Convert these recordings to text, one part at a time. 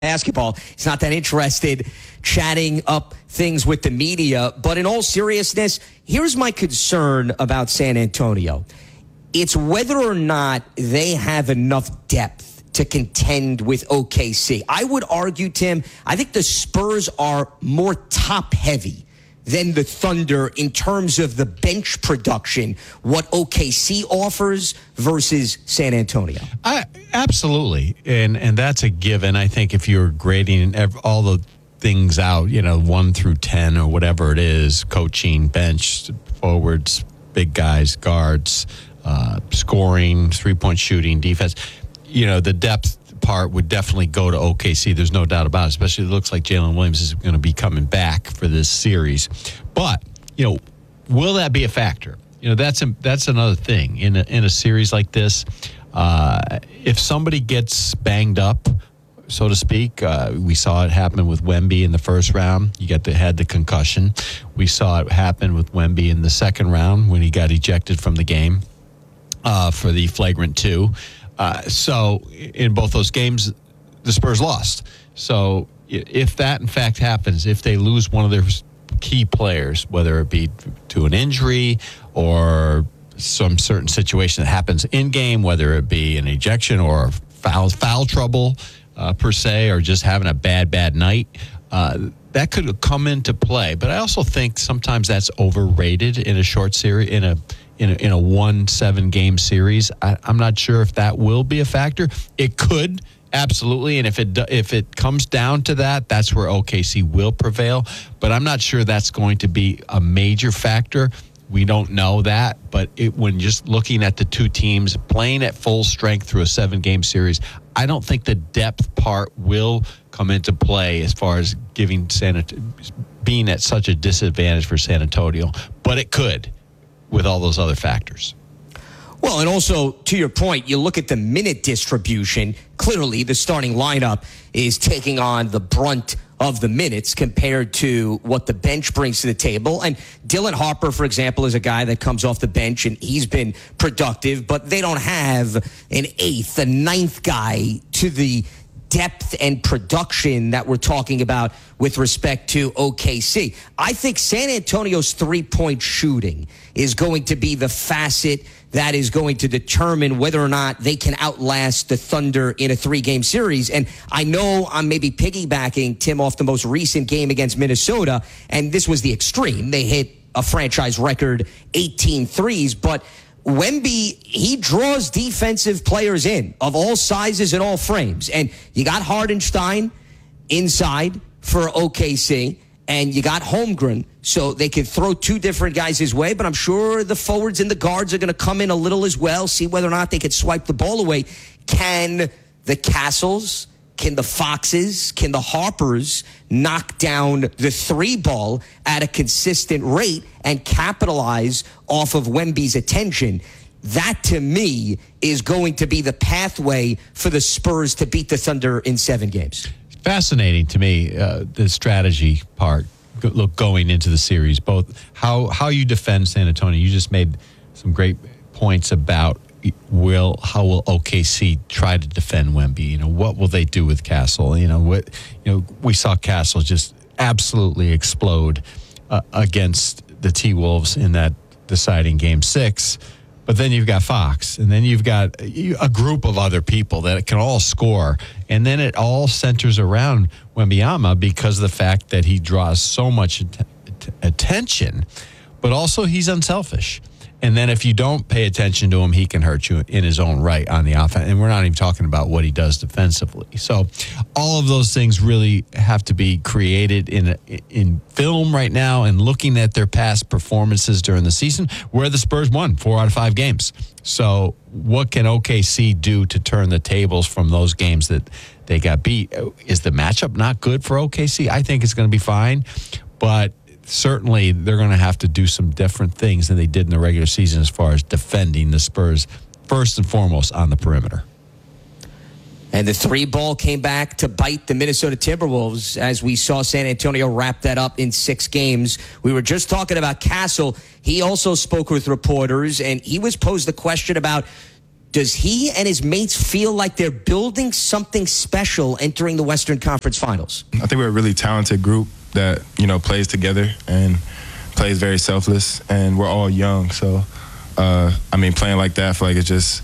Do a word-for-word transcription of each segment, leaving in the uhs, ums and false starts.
basketball. He's not that interested chatting up things with the media. But in all seriousness, here's my concern about San Antonio. It's whether or not they have enough depth to contend with O K C. I would argue, Tim, I think the Spurs are more top-heavy than the Thunder in terms of the bench production, what O K C offers versus San Antonio. I, absolutely, and and that's a given. I think if you're grading all the things out, you know, one through ten or whatever it is, coaching, bench, forwards, big guys, guards, uh, scoring, three-point shooting, defense, you know, the depth part would definitely go to O K C. There's no doubt about it, especially it looks like Jalen Williams is going to be coming back for this series. But, you know, will that be a factor? You know, that's a, that's another thing. In a, in a series like this, uh, if somebody gets banged up, so to speak, uh, we saw it happen with Wemby in the first round. You got the, had the concussion. We saw it happen with Wemby in the second round when he got ejected from the game uh, for the flagrant two. Uh, so in both those games, the Spurs lost. So if that, in fact, happens, if they lose one of their key players, whether it be to an injury or some certain situation that happens in-game, whether it be an ejection or foul, foul trouble uh, per se, or just having a bad, bad night, uh, that could come into play. But I also think sometimes that's overrated in a short series, in a In a, in a one seven game series. I, I'm not sure if that will be a factor. It could, absolutely, and if it if it comes down to that, that's where O K C will prevail. But I'm not sure that's going to be a major factor. We don't know that, but it, when just looking at the two teams playing at full strength through a seven game series, I don't think the depth part will come into play as far as giving San being at such a disadvantage for San Antonio. But it could, with all those other factors. Well, and also, to your point, you look at the minute distribution. Clearly, the starting lineup is taking on the brunt of the minutes compared to what the bench brings to the table. And Dylan Harper, for example, is a guy that comes off the bench, and he's been productive, but they don't have an eighth, a ninth guy to the depth and production that we're talking about with respect to O K C. I think San Antonio's three-point shooting is going to be the facet that is going to determine whether or not they can outlast the Thunder in a three-game series. And I know I'm maybe piggybacking, Tim, off the most recent game against Minnesota, and this was the extreme. They hit a franchise record eighteen threes, but Wemby, he draws defensive players in of all sizes and all frames. And you got Hardenstein inside for O K C, and you got Holmgren, so they can throw two different guys his way. But I'm sure the forwards and the guards are going to come in a little as well, see whether or not they can swipe the ball away. Can the Castles, can the Foxes, can the Harpers knock down the three ball at a consistent rate and capitalize off of Wemby's attention? That, to me, is going to be the pathway for the Spurs to beat the Thunder in seven games. Fascinating to me, uh, the strategy part, look, going into the series, both how, how you defend San Antonio. You just made some great points about will how will O K C try to defend Wemby? You know, what will they do with Castle? You know, what you know, we saw Castle just absolutely explode uh, against the T-Wolves in that deciding game six. But then you've got Fox, and then you've got a group of other people that can all score, and then it all centers around Wembanyama because of the fact that he draws so much att- attention, but also he's unselfish. And then if you don't pay attention to him, he can hurt you in his own right on the offense. And we're not even talking about what he does defensively. So all of those things really have to be created in in film right now, and looking at their past performances during the season where the Spurs won four out of five games. So what can O K C do to turn the tables from those games that they got beat? Is the matchup not good for O K C? I think it's going to be fine, but certainly they're going to have to do some different things than they did in the regular season as far as defending the Spurs first and foremost on the perimeter. And the three ball came back to bite the Minnesota Timberwolves as we saw San Antonio wrap that up in six games. We were just talking about Castle. He also spoke with reporters, and he was posed the question about Does he and his mates feel like they're building something special entering the Western Conference Finals? I think we're a really talented group that, you know, plays together and plays very selfless, and we're all young. So, uh, I mean, playing like that, I feel like it's just,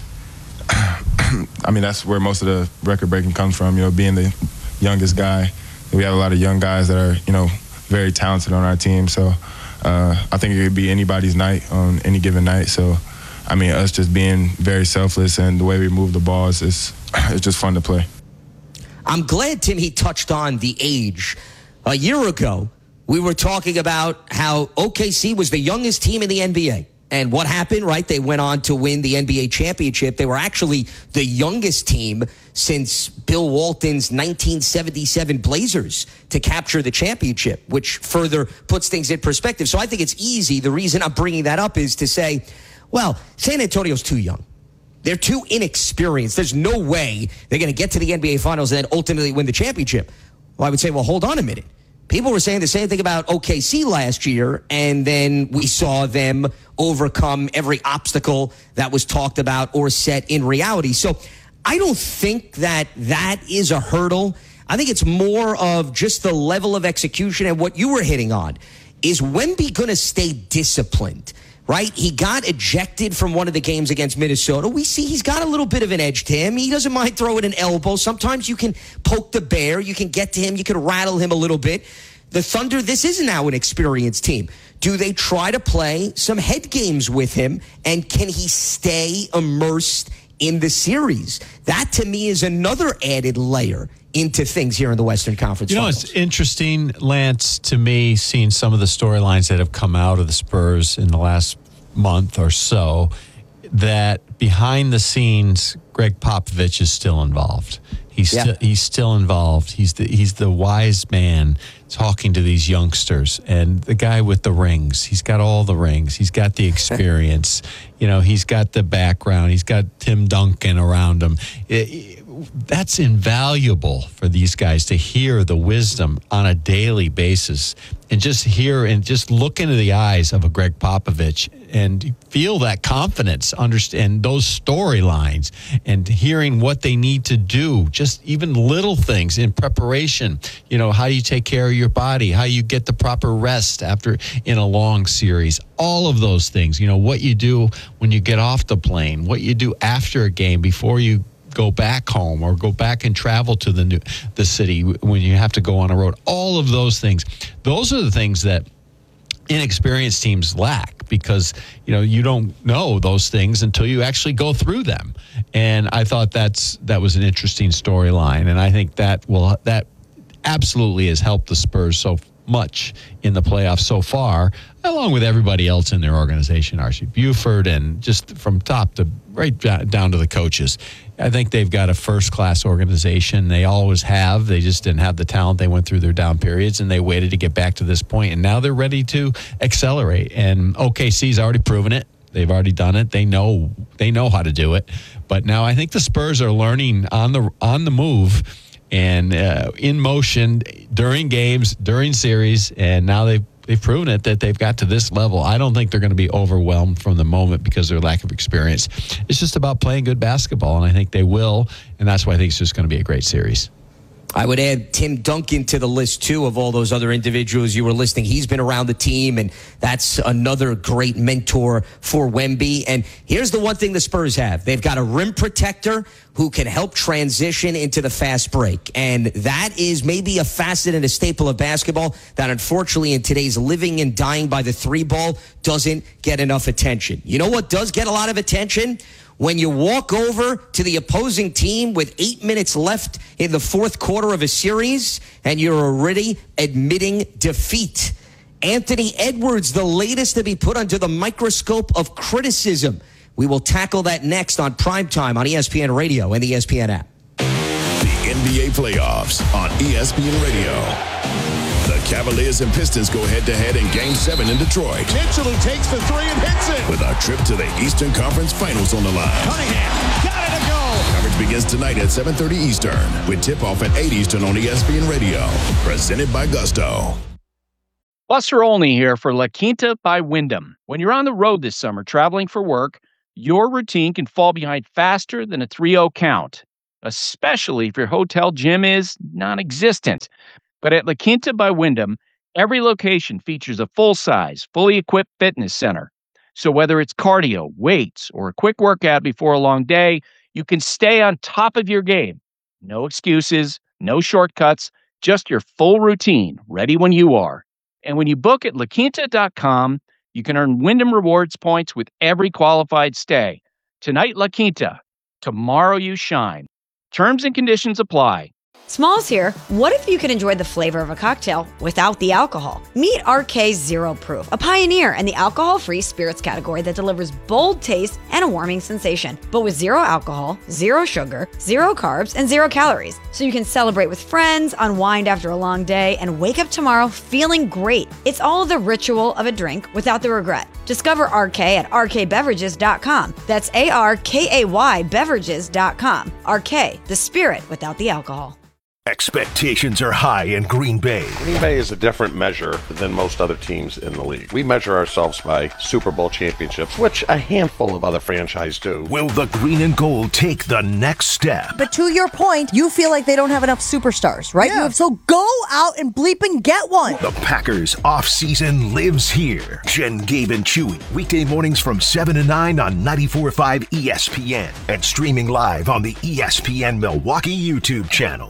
I mean, that's where most of the record breaking comes from, you know, being the youngest guy. We have a lot of young guys that are, you know, very talented on our team. So uh, I think it could be anybody's night on any given night. So, I mean, us just being very selfless and the way we move the ball is it's, it's just fun to play. I'm glad, Tim, he touched on the age. A year ago, we were talking about how O K C was the youngest team in the N B A. And what happened, right? They went on to win the N B A championship. They were actually the youngest team since Bill Walton's nineteen seventy-seven Blazers to capture the championship, which further puts things in perspective. So I think it's easy. The reason I'm bringing that up is to say, well, San Antonio's too young. They're too inexperienced. There's no way they're going to get to the N B A Finals and then ultimately win the championship. Well, I would say, well, hold on a minute. People were saying the same thing about O K C last year, and then we saw them overcome every obstacle that was talked about or set in reality. So I don't think that that is a hurdle. I think it's more of just the level of execution, and what you were hitting on is Wemby going to stay disciplined, right? He got ejected from one of the games against Minnesota. We see he's got a little bit of an edge to him. He doesn't mind throwing an elbow. Sometimes you can poke the bear. You can get to him. You can rattle him a little bit. The Thunder, this is now an experienced team. Do they try to play some head games with him? And can he stay immersed in the series? That, to me, is another added layer into things here in the Western Conference You know, Finals. it's interesting, Lance, to me, seeing some of the storylines that have come out of the Spurs in the last month or so, that behind the scenes, Greg Popovich is still involved. He's Yeah. still he's still involved. He's the he's the wise man talking to these youngsters, and the guy with the rings. He's got all the rings. He's got the experience. You know, he's got the background. He's got Tim Duncan around him. It, it, that's invaluable for these guys to hear the wisdom on a daily basis, and just hear and just look into the eyes of a Greg Popovich and feel that confidence, understand those storylines, and hearing what they need to do, just even little things in preparation. You know, how you take care of your body, how you get the proper rest after in a long series, all of those things. You know, what you do when you get off the plane, what you do after a game before you go back home or go back and travel to the new, the city when you have to go on a road. All of those things. Those are the things that inexperienced teams lack, because you know you don't know those things until you actually go through them. And I thought that's that was an interesting storyline, and I think that will that absolutely has helped the Spurs so much in the playoffs so far, along with everybody else in their organization, R C Buford, and just from top to right down to the coaches. I think they've got a first-class organization. They always have. They just didn't have the talent. They went through their down periods, and they waited to get back to this point, and now they're ready to accelerate. And O K C's already proven it. They've already done it. They know they know how to do it. But now I think the Spurs are learning on the on the move and uh, in motion during games, during series, and now they've They've proven it that they've got to this level. I don't think they're going to be overwhelmed from the moment because of their lack of experience. It's just about playing good basketball, and I think they will, and that's why I think it's just going to be a great series. I would add Tim Duncan to the list, too, of all those other individuals you were listing. He's been around the team, and that's another great mentor for Wemby. And here's the one thing the Spurs have. They've got a rim protector who can help transition into the fast break. And that is maybe a facet and a staple of basketball that, unfortunately, in today's living and dying by the three ball, doesn't get enough attention. You know what does get a lot of attention? When you walk over to the opposing team with eight minutes left in the fourth quarter of a series and you're already admitting defeat. Anthony Edwards, the latest to be put under the microscope of criticism. We will tackle that next on Primetime on E S P N Radio and the E S P N app. The N B A playoffs on E S P N Radio. The Cavaliers and Pistons go head-to-head in Game seven in Detroit. Mitchell, who takes the three and hits it. With a trip to the Eastern Conference Finals on the line. Cunningham, got it to go. Coverage begins tonight at seven thirty Eastern, with tip-off at eight Eastern on E S P N Radio. Presented by Gusto. Buster Olney here for La Quinta by Wyndham. When you're on the road this summer traveling for work, your routine can fall behind faster than a three oh count, especially if your hotel gym is non-existent. But at La Quinta by Wyndham, every location features a full-size, fully equipped fitness center. So whether it's cardio, weights, or a quick workout before a long day, you can stay on top of your game. No excuses, no shortcuts, just your full routine, ready when you are. And when you book at la quinta dot com, you can earn Wyndham Rewards points with every qualified stay. Tonight, La Quinta. Tomorrow, you shine. Terms and conditions apply. Smalls here. What if you could enjoy the flavor of a cocktail without the alcohol? Meet R K Zero Proof, a pioneer in the alcohol-free spirits category that delivers bold taste and a warming sensation, but with zero alcohol, zero sugar, zero carbs, and zero calories. So you can celebrate with friends, unwind after a long day, and wake up tomorrow feeling great. It's all the ritual of a drink without the regret. Discover R K at r k beverages dot com. That's A R K A Y beverages dot com. R K, the spirit without the alcohol. Expectations are high in Green Bay. Green Bay is a different measure than most other teams in the league. We measure ourselves by Super Bowl championships, which a handful of other franchises do. Will the green and gold take the next step? But to your point, you feel like they don't have enough superstars, right? Yeah. You, so go out and bleep and get one. The Packers offseason lives here. Jen, Gabe, and Chewy. Weekday mornings from seven to nine on ninety-four point five E S P N. And streaming live on the E S P N Milwaukee YouTube channel.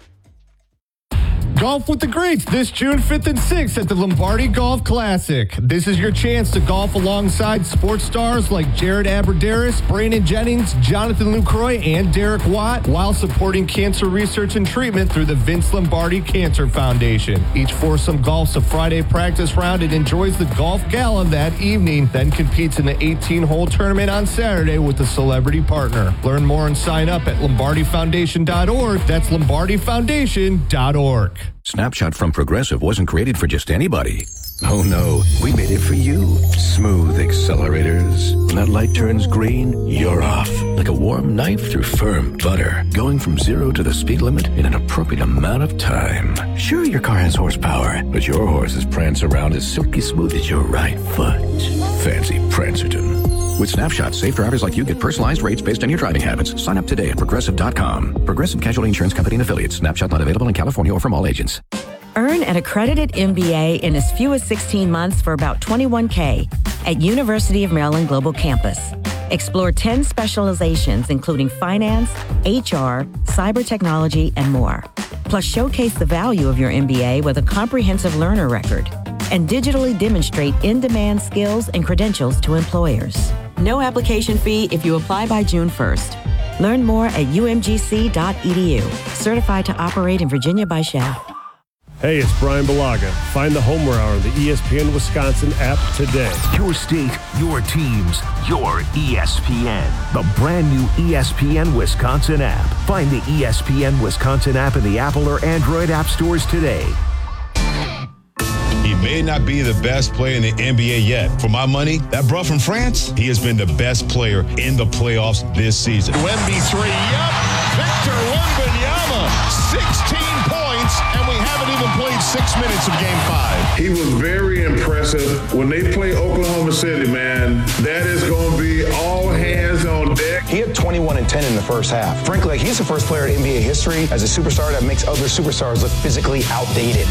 Golf with the greats this June fifth and sixth at the Lombardi Golf Classic. This is your chance to golf alongside sports stars like Jared Aberderis, Brandon Jennings, Jonathan Lucroy, and Derek Watt, while supporting cancer research and treatment through the Vince Lombardi Cancer Foundation. Each foursome golfs a Friday practice round and enjoys the golf gala that evening, then competes in the eighteen-hole tournament on Saturday with a celebrity partner. Learn more and sign up at lombardi foundation dot org. That's lombardi foundation dot org. Snapshot from Progressive wasn't created for just anybody. Oh no, we made it for you. Smooth accelerators. When that light turns green, you're off. Like a warm knife through firm butter. Going from zero to the speed limit in an appropriate amount of time. Sure, your car has horsepower, but your horses prance around as silky smooth as your right foot. Fancy Prancerton. With Snapshot, safe drivers like you get personalized rates based on your driving habits. Sign up today at progressive dot com. Progressive Casualty Insurance Company and Affiliates. Snapshot not available in California or from all agents. Earn an accredited M B A in as few as sixteen months for about twenty-one thousand dollars at University of Maryland Global Campus. Explore ten specializations, including finance, H R, cyber technology, and more. Plus, showcase the value of your M B A with a comprehensive learner record and digitally demonstrate in-demand skills and credentials to employers. No application fee if you apply by June first. Learn more at u m g c dot e d u. Certified to operate in Virginia by Shell. Hey, it's Brian Balaga. Find the Homer Hour on the E S P N Wisconsin app today. Your state, your teams, your E S P N. The brand new E S P N Wisconsin app. Find the E S P N Wisconsin app in the Apple or Android app stores today. He may not be the best player in the N B A yet. For my money, that bro from France, he has been the best player in the playoffs this season. Wemby three, yep. Victor Wembanyama, sixteen points, and we haven't even played six minutes of game five. He was very impressive. When they play Oklahoma City, man, that is going to be all hands on deck. He had twenty-one and ten in the first half. Frankly, he's the first player in N B A history as a superstar that makes other superstars look physically outdated.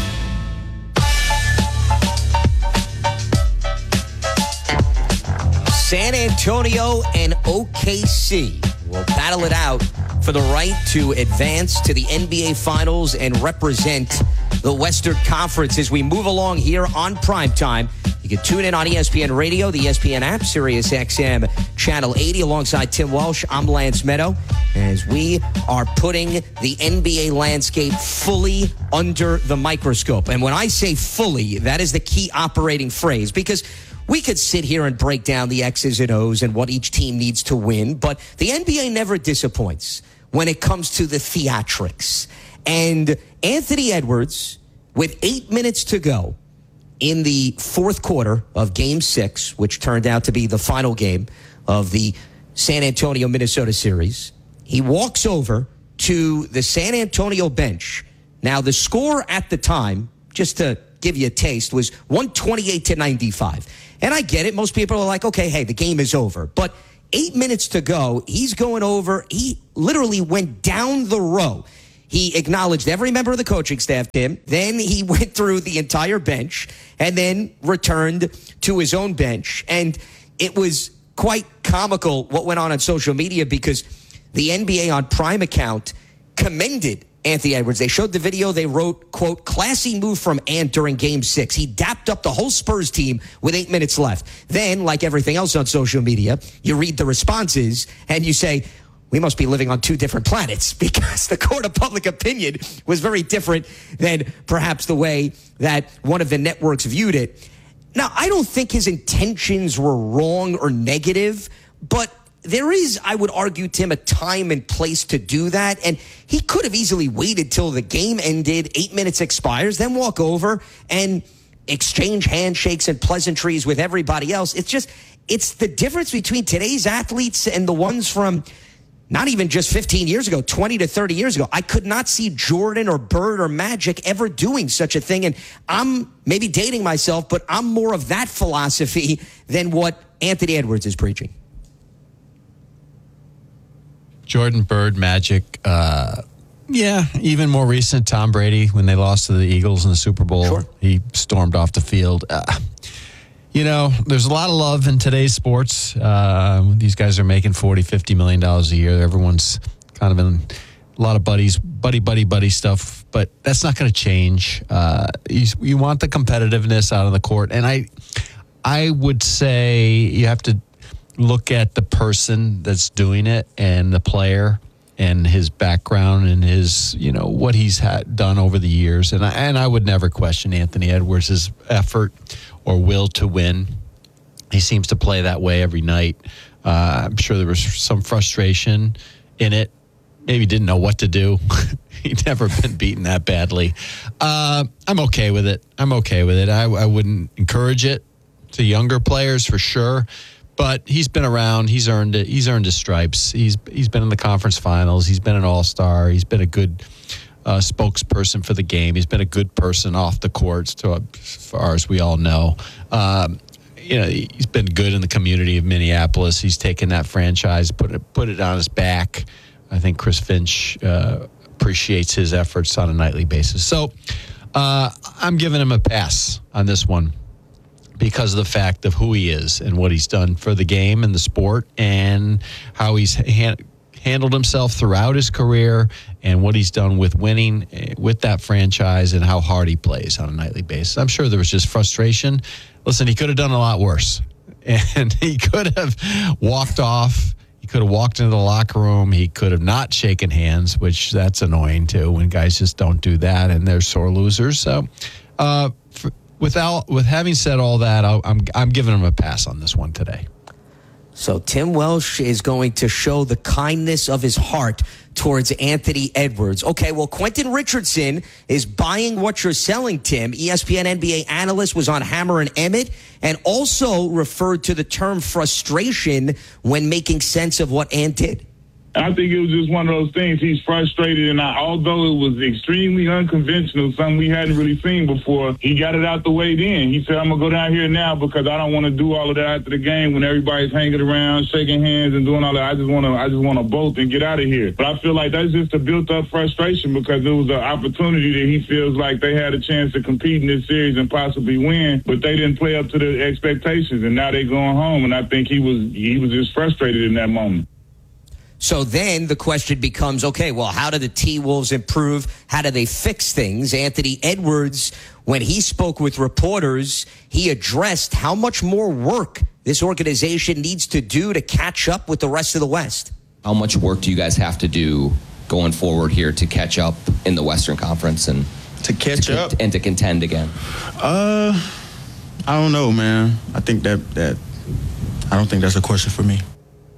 San Antonio and O K C will battle it out for the right to advance to the N B A Finals and represent the Western Conference as we move along here on Primetime. You can tune in on E S P N Radio, the E S P N app, Sirius X M Channel eighty, alongside Tim Welsh. I'm Lance Meadow, as we are putting the N B A landscape fully under the microscope. And when I say fully, that is the key operating phrase, because we could sit here and break down the X's and O's and what each team needs to win, but the N B A never disappoints when it comes to the theatrics. And Anthony Edwards, with eight minutes to go in the fourth quarter of Game six, which turned out to be the final game of the San Antonio-Minnesota series, he walks over to the San Antonio bench. Now, the score at the time, just to give you a taste, was one twenty-eight to ninety-five. And I get it. Most people are like, okay, hey, the game is over. But eight minutes to go. He's going over. He literally went down the row. He acknowledged every member of the coaching staff, Tim. Then he went through the entire bench and then returned to his own bench. And it was quite comical what went on on social media because the N B A on Prime account commended Anthony Edwards. They showed the video. They wrote, quote, classy move from Ant during game six. He dapped up the whole Spurs team with eight minutes left. Then, like everything else on social media, you read the responses and you say, we must be living on two different planets because the court of public opinion was very different than perhaps the way that one of the networks viewed it. Now, I don't think his intentions were wrong or negative, but there is, I would argue, Tim, a time and place to do that. And he could have easily waited till the game ended, eight minutes expires, then walk over and exchange handshakes and pleasantries with everybody else. It's just, it's the difference between today's athletes and the ones from not even just fifteen years ago, twenty to thirty years ago. I could not see Jordan or Bird or Magic ever doing such a thing. And I'm maybe dating myself, but I'm more of that philosophy than what Anthony Edwards is preaching. Jordan, Bird, Magic, uh, yeah, even more recent, Tom Brady, when they lost to the Eagles in the Super Bowl, sure. He stormed off the field. Uh, you know, there's a lot of love in today's sports. Uh, these guys are making forty, fifty million dollars a year. Everyone's kind of in a lot of buddies, buddy, buddy, buddy stuff, but that's not going to change. Uh, you, you want the competitiveness out of the court. And I, I would say you have to look at the person that's doing it and the player and his background and his, you know, what he's had done over the years. And I, and I would never question Anthony Edwards' effort or will to win. He seems to play that way every night. Uh, I'm sure there was some frustration in it. Maybe didn't know what to do. He'd never been beaten that badly. Uh, I'm okay with it. I'm okay with it. I, I wouldn't encourage it to younger players for sure. But he's been around. He's earned it. He's earned his stripes. He's he's been in the conference finals. He's been an all-star. He's been a good uh, spokesperson for the game. He's been a good person off the courts, to, as far as we all know. Um, you know, he's been good in the community of Minneapolis. He's taken that franchise, put it put it on his back. I think Chris Finch uh, appreciates his efforts on a nightly basis. So uh, I'm giving him a pass on this one, because of the fact of who he is and what he's done for the game and the sport and how he's ha- handled himself throughout his career and what he's done with winning with that franchise and how hard he plays on a nightly basis. I'm sure there was just frustration. Listen, he could have done a lot worse. And he could have walked off. He could have walked into the locker room. He could have not shaken hands, which that's annoying too when guys just don't do that and they're sore losers. So, uh, for, Without, with having said all that, I'll, I'm I'm giving him a pass on this one today. So Tim Welsh is going to show the kindness of his heart towards Anthony Edwards. Okay, well, Quentin Richardson is buying what you're selling, Tim. E S P N N B A analyst was on Hammer and Emmett and also referred to the term frustration when making sense of what Ant did. I think it was just one of those things. He's frustrated, and I, although it was extremely unconventional, something we hadn't really seen before, he got it out the way then. He said, I'm going to go down here now because I don't want to do all of that after the game when everybody's hanging around, shaking hands and doing all that. I just want to I just want to bolt and get out of here. But I feel like that's just a built-up frustration because it was an opportunity that he feels like they had a chance to compete in this series and possibly win, but they didn't play up to the expectations, and now they're going home, and I think he was he was just frustrated in that moment. So then the question becomes, okay, well, how do the T-Wolves improve? How do they fix things? Anthony Edwards, when he spoke with reporters, he addressed how much more work this organization needs to do to catch up with the rest of the West. How much work do you guys have to do going forward here to catch up in the Western Conference and to catch to, up and to contend again? Uh, I don't know, man. I think that that I don't think that's a question for me.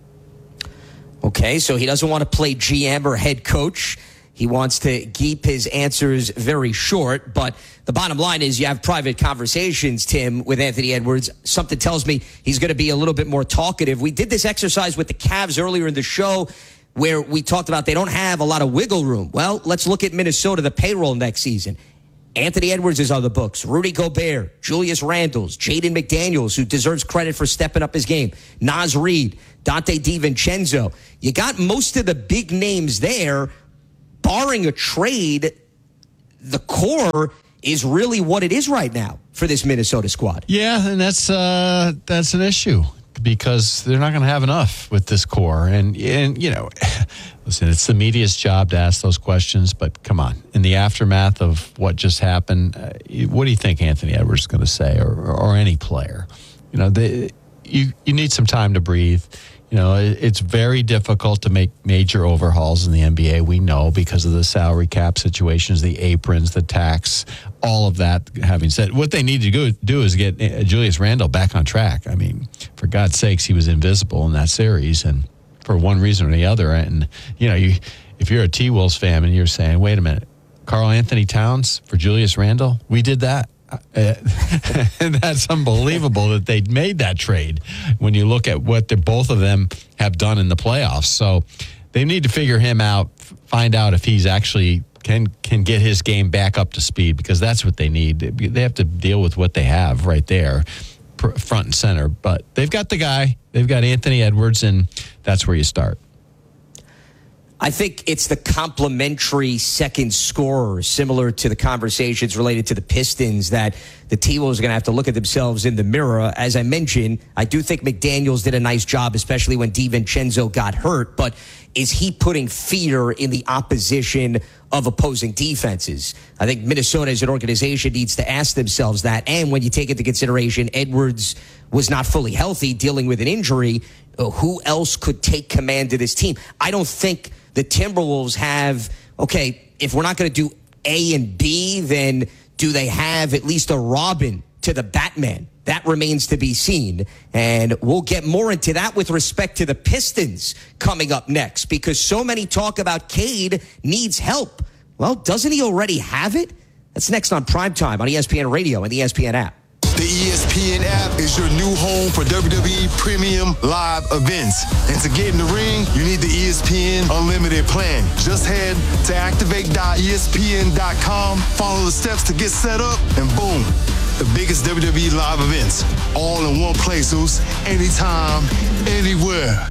Okay, so he doesn't want to play G M or head coach. He wants to keep his answers very short. But the bottom line is you have private conversations, Tim, with Anthony Edwards. Something tells me he's going to be a little bit more talkative. We did this exercise with the Cavs earlier in the show where we talked about they don't have a lot of wiggle room. Well, let's look at Minnesota, the payroll next season. Anthony Edwards is on the books. Rudy Gobert, Julius Randles, Jaden McDaniels, who deserves credit for stepping up his game. Naz Reid, Dante DiVincenzo. You got most of the big names there. Barring a trade, the core is really what it is right now for this Minnesota squad. Yeah, and that's uh, that's an issue because they're not going to have enough with this core. And, and, you know, listen, it's the media's job to ask those questions, but come on. In the aftermath of what just happened, uh, what do you think Anthony Edwards is going to say, or, or any player? You know, they, you, you need some time to breathe. You know, it's very difficult to make major overhauls in the N B A, we know, because of the salary cap situations, the aprons, the tax, all of that. Having said, what they need to go, do is get Julius Randle back on track. I mean, for God's sakes, he was invisible in that series, and for one reason or the other. And, you know, you, if you're a T-Wolves fan and you're saying, wait a minute, Karl Anthony Towns for Julius Randle, we did that. Uh, and that's unbelievable that they made that trade when you look at what the, both of them have done in the playoffs. So they need to figure him out, find out if he's actually can can get his game back up to speed, because that's what they need. They have to deal with what they have right there, front and center. But they've got the guy. They've got Anthony Edwards, and that's where you start. I think it's the complementary second scorer, similar to the conversations related to the Pistons, that the T-Wolves are going to have to look at themselves in the mirror. As I mentioned, I do think McDaniels did a nice job, especially when DiVincenzo got hurt. But is he putting fear in the opposition of opposing defenses? I think Minnesota as an organization needs to ask themselves that. And when you take into consideration Edwards was not fully healthy, dealing with an injury, who else could take command of this team? I don't think the Timberwolves have, okay, if we're not going to do A and B, then do they have at least a Robin to the Batman? That remains to be seen. And we'll get more into that with respect to the Pistons coming up next, because so many talk about Cade needs help. Well, doesn't he already have it? That's next on Primetime on E S P N Radio and the E S P N app. The E S P N app is your new home for W W E Premium Live events. And to get in the ring, you need the E S P N Unlimited plan. Just head to activate dot E S P N dot com, follow the steps to get set up, and boom, the biggest W W E live events, all in one place, Zeus, anytime, anywhere.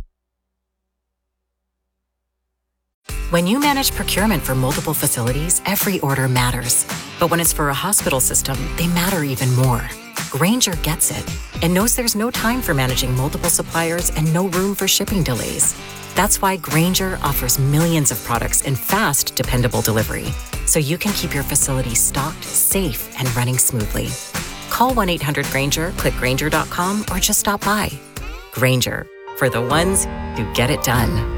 When you manage procurement for multiple facilities, every order matters. But when it's for a hospital system, they matter even more. Grainger gets it and knows there's no time for managing multiple suppliers and no room for shipping delays. That's why Grainger offers millions of products in fast, dependable delivery, so you can keep your facility stocked, safe, and running smoothly. Call one eight hundred Grainger, click Grainger dot com, or just stop by. Grainger, for the ones who get it done.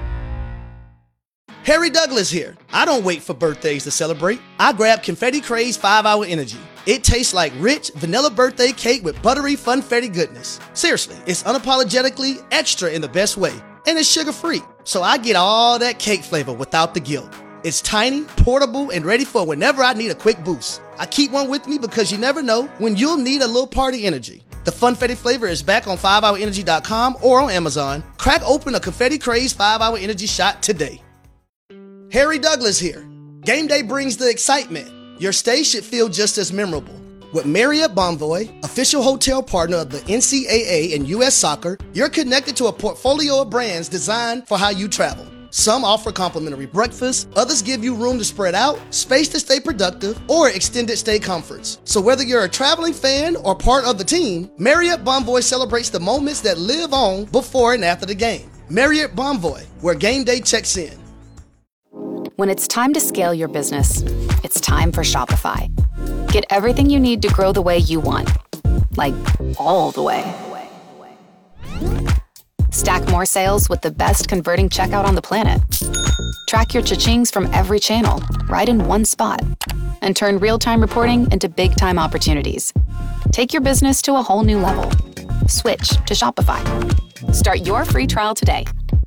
Harry Douglas here. I don't wait for birthdays to celebrate. I grab Confetti Craze five hour Energy. It tastes like rich vanilla birthday cake with buttery funfetti goodness. Seriously, it's unapologetically extra in the best way. And it's sugar-free, so I get all that cake flavor without the guilt. It's tiny, portable, and ready for whenever I need a quick boost. I keep one with me because you never know when you'll need a little party energy. The Funfetti flavor is back on five hour energy dot com or on Amazon. Crack open a Confetti Craze five hour Energy shot today. Harry Douglas here. Game day brings the excitement. Your stay should feel just as memorable. With Marriott Bonvoy, official hotel partner of the N C double A and U S Soccer, you're connected to a portfolio of brands designed for how you travel. Some offer complimentary breakfast, others give you room to spread out, space to stay productive, or extended stay comforts. So whether you're a traveling fan or part of the team, Marriott Bonvoy celebrates the moments that live on before and after the game. Marriott Bonvoy, where game day checks in. When it's time to scale your business, it's time for Shopify. Get everything you need to grow the way you want. Like, all the way. Stack more sales with the best converting checkout on the planet. Track your cha-chings from every channel, right in one spot. And turn real-time reporting into big-time opportunities. Take your business to a whole new level. Switch to Shopify. Start your free trial today.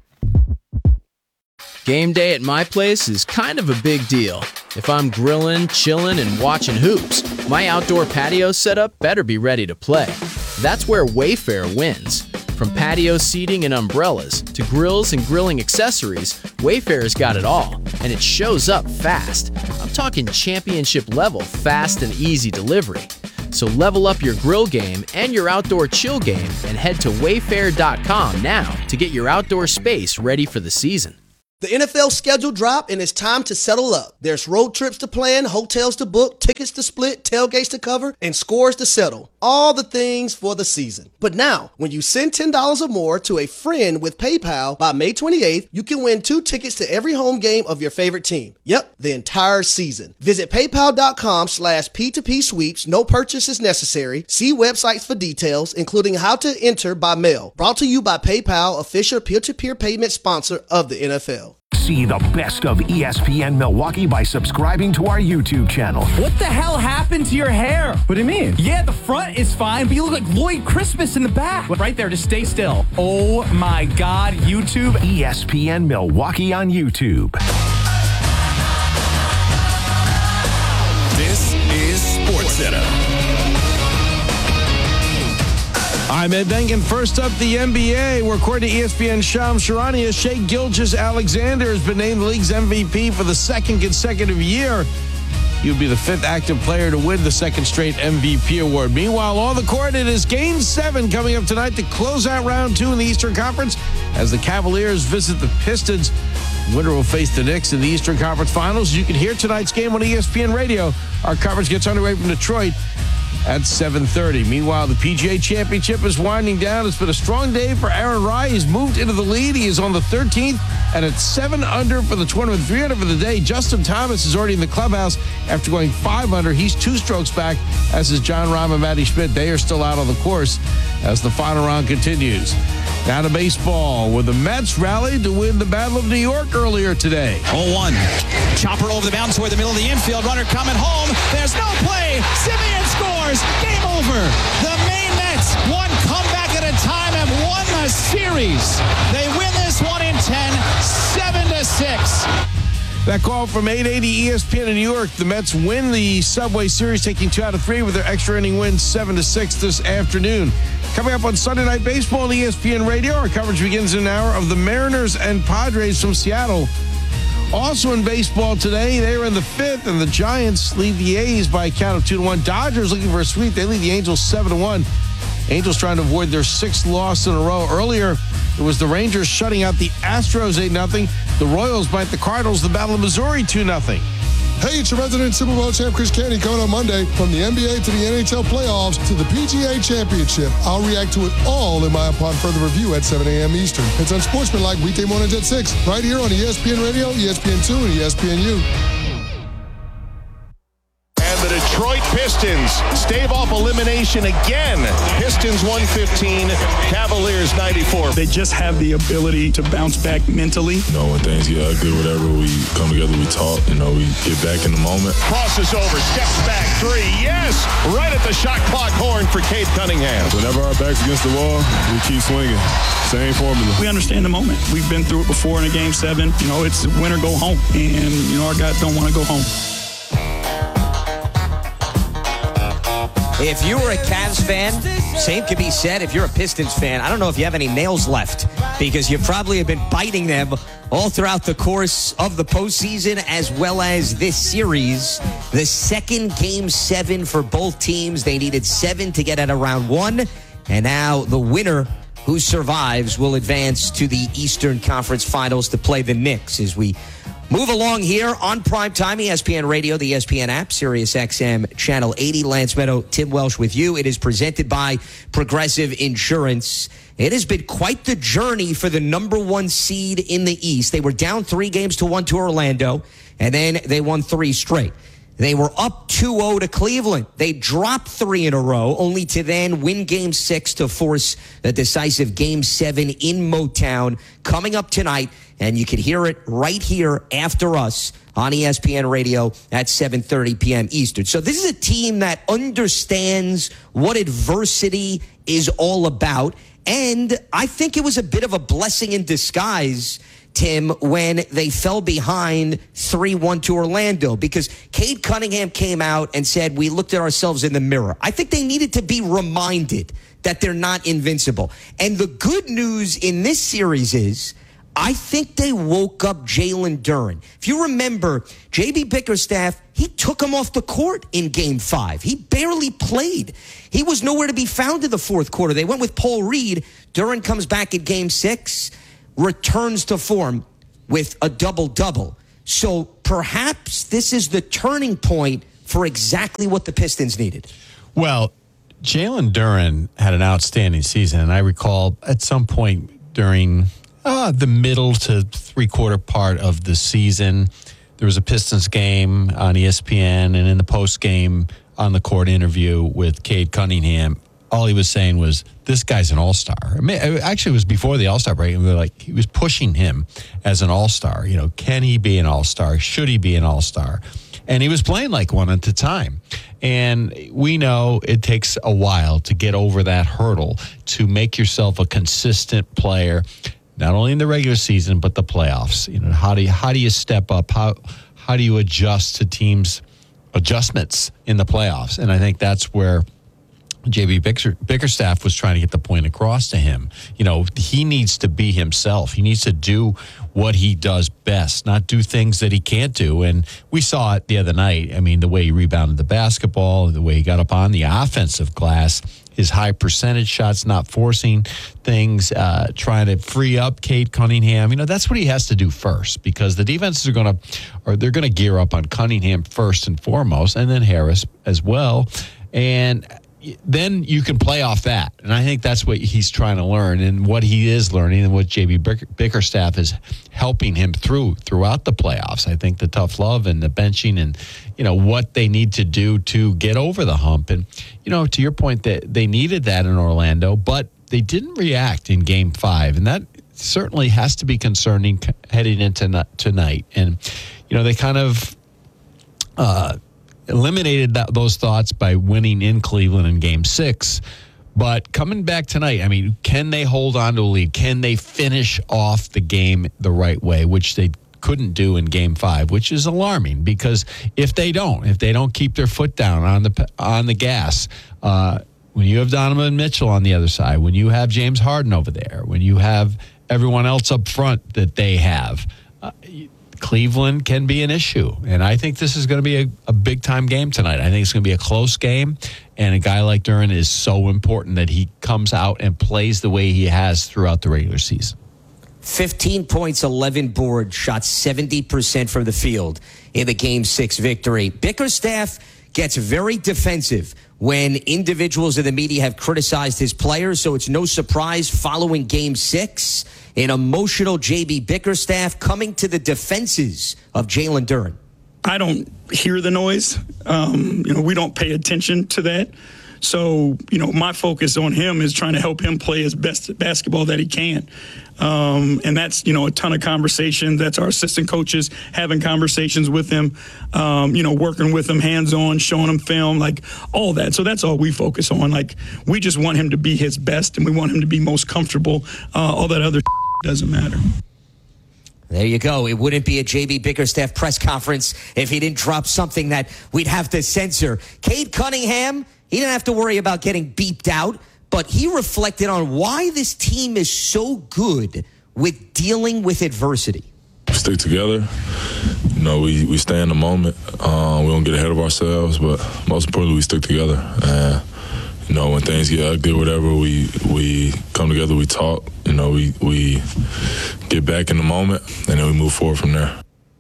Game day at my place is kind of a big deal. If I'm grilling, chilling, and watching hoops, my outdoor patio setup better be ready to play. That's where Wayfair wins. From patio seating and umbrellas to grills and grilling accessories, Wayfair's got it all, and it shows up fast. I'm talking championship level fast and easy delivery. So level up your grill game and your outdoor chill game and head to wayfair dot com now to get your outdoor space ready for the season. The N F L schedule dropped and it's time to settle up. There's road trips to plan, hotels to book, tickets to split, tailgates to cover, and scores to settle. All the things for the season. But now, when you send ten dollars or more to a friend with PayPal by May twenty-eighth, you can win two tickets to every home game of your favorite team. Yep, the entire season. Visit paypal.com slash P2P sweeps. No purchase is necessary. See websites for details, including how to enter by mail. Brought to you by PayPal, official peer-to-peer payment sponsor of the N F L. See the best of E S P N Milwaukee by subscribing to our YouTube channel. What the hell happened to your hair? What do you mean? Yeah, the front is fine, but you look like Lloyd Christmas in the back. Right there, just stay still. Oh my God, YouTube. E S P N Milwaukee on YouTube. This is SportsCenter. I'm Ed Benkin. First up, the N B A, where according to E S P N's Shams Charania, Shai Gilgeous-Alexander has been named the league's M V P for the second consecutive year. He would be the fifth active player to win the second straight M V P award. Meanwhile, on the court, it is Game seven coming up tonight to close out round two in the Eastern Conference as the Cavaliers visit the Pistons. The winner will face the Knicks in the Eastern Conference Finals. You can hear tonight's game on E S P N Radio. Our coverage gets underway from Detroit at seven thirty. Meanwhile, the P G A Championship is winding down. It's been a strong day for Aaron Rai. He's moved into the lead. He is on the thirteenth, and it's seven under for the tournament, three under for the day. Justin Thomas is already in the clubhouse after going five under. He's two strokes back, as is John Rahm and Matty Schmidt. They are still out on the course as the final round continues. Now to baseball, where the Mets rallied to win the Battle of New York earlier today. oh one. Chopper over the mound toward the middle of the infield. Runner coming home. There's no play. Simeon scores. Game over. The Maine Mets, one comeback at a time, have won the series. They win this one in ten, seven to six. That call from eight eighty E S P N in New York. The Mets win the Subway Series, taking two out of three with their extra inning win seven to six this afternoon. Coming up on Sunday Night Baseball on E S P N Radio, our coverage begins in an hour of the Mariners and Padres from Seattle. Also in baseball today, they are in the fifth, and the Giants lead the A's by a count of two to one. Dodgers looking for a sweep. They lead the Angels seven to one. Angels trying to avoid their sixth loss in a row. Earlier, it was the Rangers shutting out the Astros eight nothing. The Royals bite the Cardinals. The Battle of Missouri two nothing. Hey, it's your resident Super Bowl champ, Chris Canty, coming on Monday. From the N B A to the N H L playoffs to the P G A Championship. I'll react to it all in my upon further review at seven a.m. Eastern. It's Unsportsmanlike weekday mornings at six, right here on E S P N Radio, E S P N two, and E S P N U. The Detroit Pistons stave off elimination again. Pistons one fifteen, Cavaliers ninety-four. They just have the ability to bounce back mentally. You know, when things get ugly, whatever, we come together, we talk, you know, we get back in the moment. Crosses over, steps back, three, yes! Right at the shot clock horn for Cade Cunningham. Whenever our back's against the wall, we keep swinging. Same formula. We understand the moment. We've been through it before in a game seven. You know, it's win or go home. And, you know, our guys don't want to go home. If you were a Cavs fan, same could be said if you're a Pistons fan. I don't know if you have any nails left because you probably have been biting them all throughout the course of the postseason as well as this series. The second game seven for both teams. They needed seven to get out of round one. And now the winner who survives will advance to the Eastern Conference Finals to play the Knicks as we move along here on Primetime, E S P N Radio, the E S P N app, Sirius X M, Channel eighty. Lance Meadow, Tim Welsh with you. It is presented by Progressive Insurance. It has been quite the journey for the number one seed in the East. They were down three games to one to Orlando, and then they won three straight. They were up two oh to Cleveland. They dropped three in a row, only to then win game six to force a decisive game seven in Motown coming up tonight. And you can hear it right here after us on E S P N Radio at seven thirty p.m. Eastern. So this is a team that understands what adversity is all about. And I think it was a bit of a blessing in disguise, Tim, when they fell behind three one to Orlando, because Cade Cunningham came out and said, we looked at ourselves in the mirror. I think they needed to be reminded that they're not invincible. And the good news in this series is I think they woke up Jalen Duren. If you remember, J B Bickerstaff, he took him off the court in game five. He barely played. He was nowhere to be found in the fourth quarter. They went with Paul Reed. Duren comes back in game six, returns to form with a double-double. So perhaps this is the turning point for exactly what the Pistons needed. Well, Jalen Duren had an outstanding season, and I recall at some point during uh, the middle to three-quarter part of the season, there was a Pistons game on E S P N, and in the post-game on-the-court interview with Cade Cunningham, all he was saying was, this guy's an all-star. I mean, actually, it was before the all-star break. And they're like, he was pushing him as an all-star. You know, can he be an all-star? Should he be an all-star? And he was playing like one at a time. And we know it takes a while to get over that hurdle, to make yourself a consistent player, not only in the regular season, but the playoffs. You know, how do you, how do you step up? How, how do you adjust to teams' adjustments in the playoffs? And I think that's where J B Bicker, Bickerstaff was trying to get the point across to him. You know, he needs to be himself. He needs to do what he does best, not do things that he can't do. And we saw it the other night. I mean, the way he rebounded the basketball, the way he got up on the offensive glass, his high percentage shots, not forcing things, uh, trying to free up Cade Cunningham. You know, that's what he has to do first, because the defenses are going to, or they're going to gear up on Cunningham first and foremost, and then Harris as well. And then you can play off that. And I think that's what he's trying to learn, and what he is learning, and what J B Bickerstaff is helping him through throughout the playoffs. I think the tough love and the benching and, you know, what they need to do to get over the hump. And, you know, to your point, that they needed that in Orlando, but they didn't react in game five. And that certainly has to be concerning heading into tonight. And, you know, they kind of, uh, eliminated that, those thoughts by winning in Cleveland in game six. But coming back tonight, I mean, can they hold on to a lead? Can they finish off the game the right way, which they couldn't do in game five, which is alarming, because if they don't, if they don't keep their foot down on the on the gas, uh, when you have Donovan Mitchell on the other side, when you have James Harden over there, when you have everyone else up front that they have, uh, Cleveland can be an issue. And I think this is going to be a, a big-time game tonight. I think it's going to be a close game, and a guy like Duren is so important that he comes out and plays the way he has throughout the regular season. fifteen points, eleven boards, shot seventy percent from the field in the game six victory. Bickerstaff gets very defensive when individuals in the media have criticized his players, so it's no surprise following game six, an emotional J B Bickerstaff coming to the defenses of Jalen Duren. I don't hear the noise. Um, you know, we don't pay attention to that. So, you know, my focus on him is trying to help him play his best basketball that he can. Um, and that's, you know, a ton of conversations. That's our assistant coaches having conversations with him, um, you know, working with him hands-on, showing him film, like all that. So that's all we focus on. Like, we just want him to be his best, and we want him to be most comfortable. Uh, all that other doesn't matter. There you go. It wouldn't be a J B Bickerstaff press conference if he didn't drop something that we'd have to censor. Cade Cunningham, he didn't have to worry about getting beeped out, but he reflected on why this team is so good with dealing with adversity. Stick together. You know, we, we stay in the moment. Uh, we don't get ahead of ourselves, but most importantly, we stick together. And, you know, when things get ugly or whatever, we we come together, we talk. You know, we, we get back in the moment, and then we move forward from there.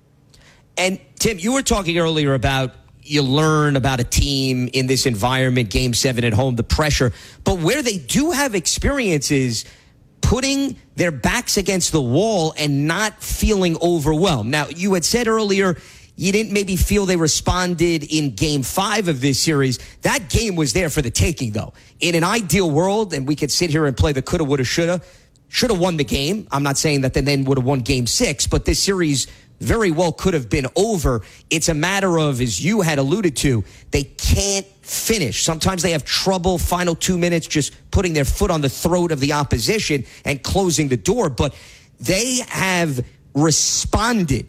And, Tim, you were talking earlier about you learn about a team in this environment, game seven at home, the pressure. But where they do have experience is putting their backs against the wall and not feeling overwhelmed. Now, you had said earlier you didn't maybe feel they responded in game five of this series. That game was there for the taking, though. In an ideal world, and we could sit here and play the coulda, woulda, shoulda, should have won the game. I'm not saying that they then would have won game six, but this series very well could have been over. It's a matter of, as you had alluded to, they can't finish. Sometimes they have trouble final two minutes just putting their foot on the throat of the opposition and closing the door. But they have responded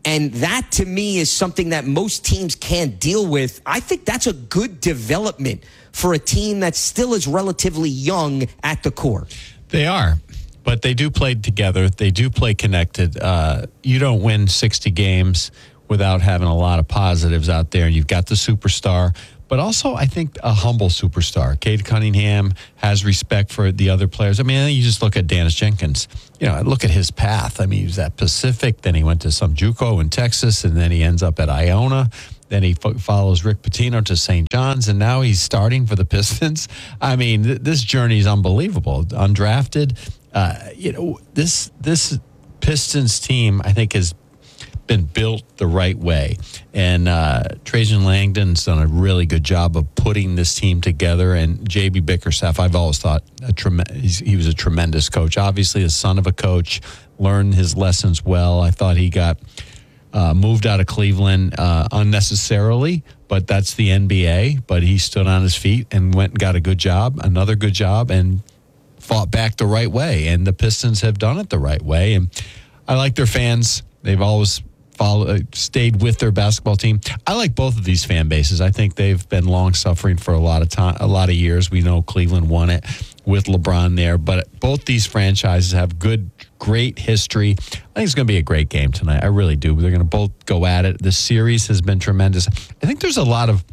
And that, to me, is something that most teams can't deal with. I think that's a good development for a team that still is relatively young at the core. They are, but they do play together. They do play connected. Uh, you don't win sixty games without having a lot of positives out there. And you've got the superstar, but also I think a humble superstar. Cade Cunningham has respect for the other players. I mean, you just look at Dennis Jenkins. You know, look at his path. I mean, he was at Pacific, then he went to some JUCO in Texas, and then he ends up at Iona. Then he fo- follows Rick Pitino to Saint John's, and now he's starting for the Pistons. I mean, th- this journey is unbelievable. Undrafted, uh, you know, this this Pistons team, I think, has been built the right way. And uh, Trajan Langdon's done a really good job of putting this team together. And J B Bickerstaff, I've always thought a trem- he was a tremendous coach. Obviously, the son of a coach, learned his lessons well. I thought he got uh, moved out of Cleveland uh, unnecessarily, but that's the N B A. But he stood on his feet and went and got a good job, another good job, and fought back the right way. And the Pistons have done it the right way. And I like their fans. They've always Follow, stayed with their basketball team. I like both of these fan bases. I think they've been long suffering for a lot of time, a lot of years. We know Cleveland won it with LeBron there, but both these franchises have good, great history. I think it's going to be a great game tonight. I really do. They're going to both go at it. The series has been tremendous. I think there's a lot of,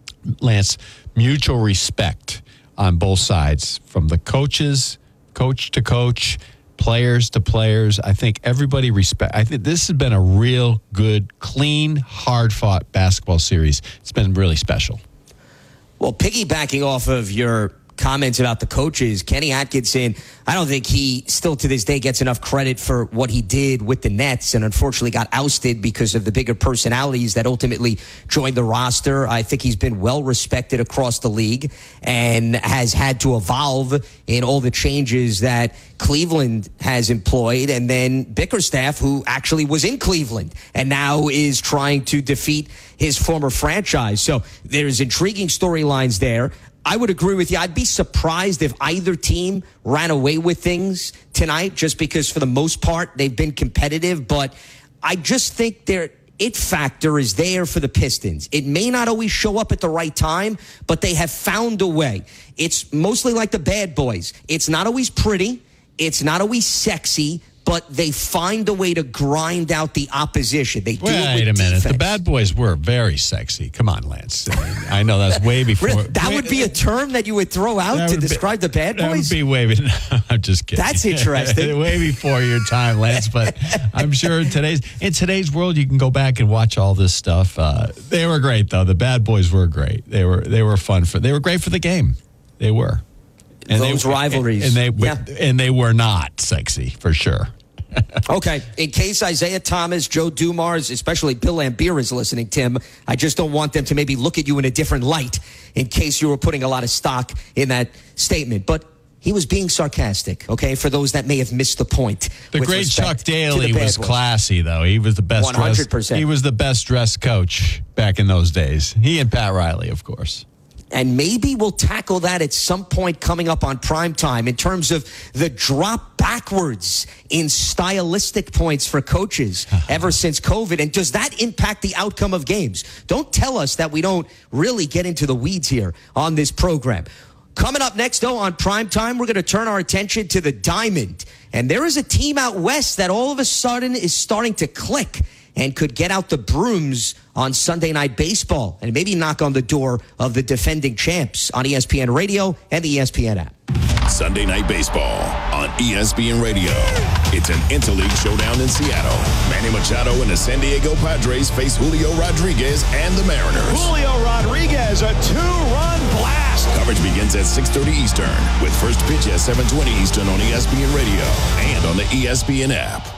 Lance, mutual respect on both sides, from the coaches, coach to coach, players to players. I think everybody respect. I think this has been a real good, clean, hard-fought basketball series. It's been really special. Well, piggybacking off of your comments about the coaches, Kenny Atkinson, I don't think he still to this day gets enough credit for what he did with the Nets, and unfortunately got ousted because of the bigger personalities that ultimately joined the roster. I think he's been well respected across the league and has had to evolve in all the changes that Cleveland has employed. And then Bickerstaff, who actually was in Cleveland and now is trying to defeat his former franchise. So there's intriguing storylines there. I would agree with you. I'd be surprised if either team ran away with things tonight, just because for the most part they've been competitive. But I just think their it factor is there for the Pistons. It may not always show up at the right time, but they have found a way. It's mostly like the Bad Boys. It's not always pretty. It's not always sexy, but they find a way to grind out the opposition. They do Wait it with a minute. defense. The Bad Boys were very sexy. Come on, Lance. I, mean, I know that's way before. Really? That way, would be a term that you would throw out That to would be- describe the Bad That would Boys? be way. Be- I'm just kidding. That's interesting. Way before your time, Lance. But I'm sure in today's in today's world, you can go back and watch all this stuff. Uh, they were great, though. The Bad Boys were great. They were they were fun for. They were great for the game. They were. And Those they, rivalries. and they Yeah. and they were not sexy for sure. Okay. In case Isaiah Thomas, Joe Dumars, especially Bill Laimbeer is listening, Tim, I just don't want them to maybe look at you in a different light in case you were putting a lot of stock in that statement. But he was being sarcastic, okay, for those that may have missed the point. The with great respect Chuck to the Daly Bad was Boys. classy, though. He was the best one hundred percent. dressed. He was the best dressed coach back in those days. He and Pat Riley, of course. And maybe we'll tackle that at some point coming up on prime time in terms of the drop backwards in stylistic points for coaches ever since COVID. And does that impact the outcome of games? Don't tell us that we don't really get into the weeds here on this program. Coming up next, though, on prime time, we're going to turn our attention to the Diamond. And there is a team out west that all of a sudden is starting to click and could get out the brooms on Sunday Night Baseball and maybe knock on the door of the defending champs on E S P N Radio and the E S P N app. Sunday Night Baseball on E S P N Radio. It's an interleague showdown in Seattle. Manny Machado and the San Diego Padres face Julio Rodriguez and the Mariners. Julio Rodriguez, a two-run blast. Coverage begins at six thirty Eastern with first pitch at seven twenty Eastern on E S P N Radio and on the E S P N app.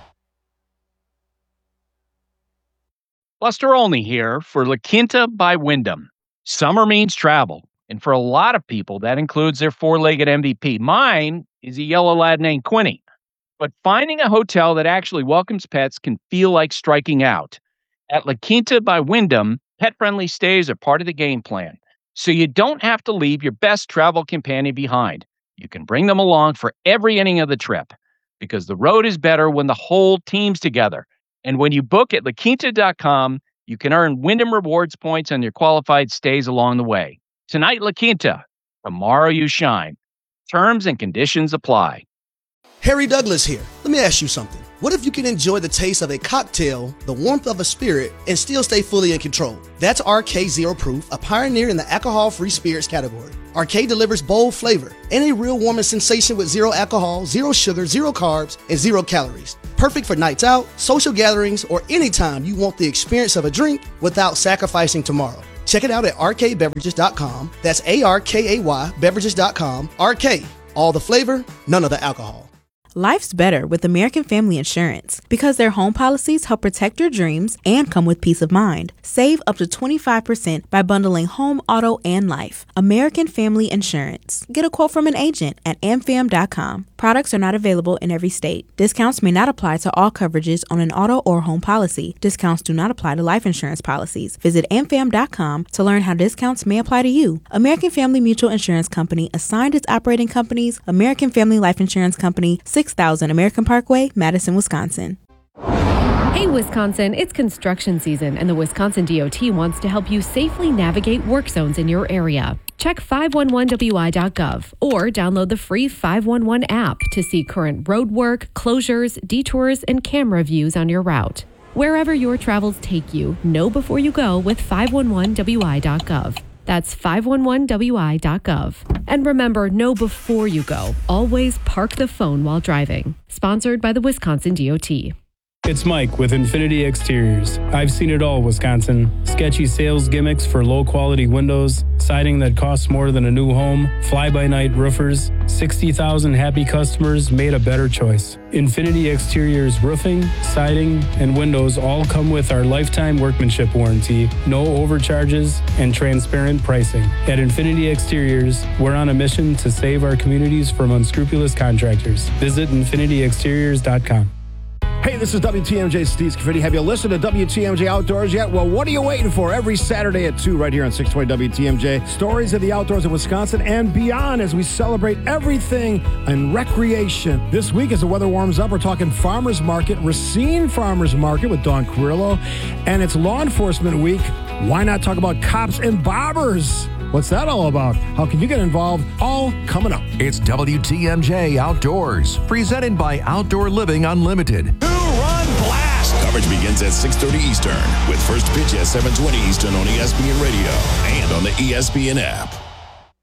Buster Olney here for La Quinta by Wyndham. Summer means travel, and for a lot of people, that includes their four-legged M V P. Mine is a yellow lad named Quinny. But finding a hotel that actually welcomes pets can feel like striking out. At La Quinta by Wyndham, pet-friendly stays are part of the game plan, so you don't have to leave your best travel companion behind. You can bring them along for every inning of the trip, because the road is better when the whole team's together. And when you book at La Quinta dot com, you can earn Wyndham Rewards points on your qualified stays along the way. Tonight, La Quinta. Tomorrow, you shine. Terms and conditions apply. Harry Douglas here. Let me ask you something. What if you can enjoy the taste of a cocktail, the warmth of a spirit, and still stay fully in control? That's R K Zero Proof, a pioneer in the alcohol-free spirits category. R K delivers bold flavor and a real warming sensation with zero alcohol, zero sugar, zero carbs, and zero calories. Perfect for nights out, social gatherings, or anytime you want the experience of a drink without sacrificing tomorrow. Check it out at R K beverages dot com. That's A R K A Y beverages dot com. R K, all the flavor, none of the alcohol. Life's better with American Family Insurance because their home policies help protect your dreams and come with peace of mind. Save up to twenty-five percent by bundling home, auto, and life. American Family Insurance. Get a quote from an agent at A M fam dot com. Products are not available in every state. Discounts may not apply to all coverages on an auto or home policy. Discounts do not apply to life insurance policies. Visit A M fam dot com to learn how discounts may apply to you. American Family Mutual Insurance Company assigned its operating companies, American Family Life Insurance Company, six thousand American Parkway, Madison, Wisconsin. Hey, Wisconsin, it's construction season, and the Wisconsin D O T wants to help you safely navigate work zones in your area. Check five one one W I dot gov or download the free five one one app to see current road work, closures, detours, and camera views on your route. Wherever your travels take you, know before you go with five one one W I dot gov. That's five one one W I dot gov. And remember, know before you go. Always park the phone while driving. Sponsored by the Wisconsin D O T. It's Mike with Infinity Exteriors. I've seen it all, Wisconsin. Sketchy sales gimmicks for low-quality windows, siding that costs more than a new home, fly-by-night roofers. sixty thousand happy customers made a better choice. Infinity Exteriors roofing, siding, and windows all come with our lifetime workmanship warranty, no overcharges, and transparent pricing. At Infinity Exteriors, we're on a mission to save our communities from unscrupulous contractors. Visit infinity exteriors dot com. Hey, this is W T M J Steve Scaffidi. Have you listened to W T M J Outdoors yet? Well, what are you waiting for? Every Saturday at two right here on six twenty W T M J. Stories of the outdoors of Wisconsin and beyond as we celebrate everything in recreation. This week, as the weather warms up, we're talking Farmers Market, Racine Farmers Market with Dawn Carrillo. And it's Law Enforcement Week. Why not talk about cops and bobbers? What's that all about? How can you get involved? All coming up. It's W T M J Outdoors, presented by Outdoor Living Unlimited. Two-run blast! Coverage begins at six thirty Eastern with first pitch at seven twenty Eastern on E S P N Radio and on the E S P N app.